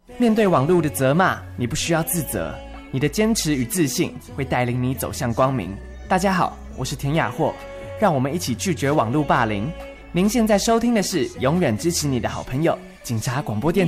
面对网络的责骂，你不需要自责，你的坚持与自信会带领你走向光明。大家好，我是田雅霍，让我们一起拒绝网络霸凌。您现在收听的是永远支持你的好朋友警察广播电台。